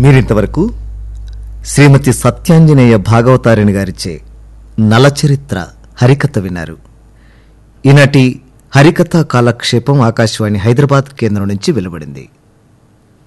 మీరింతవరకు శ్రీమతి సత్యాంజనేయ భాగవతారిణి గారిచే నలచరిత్ర హరికథ విన్నారు. ఈనాటి హరికథా కాలక్షేపం ఆకాశవాణి హైదరాబాద్ కేంద్రం నుంచి వెలువడింది.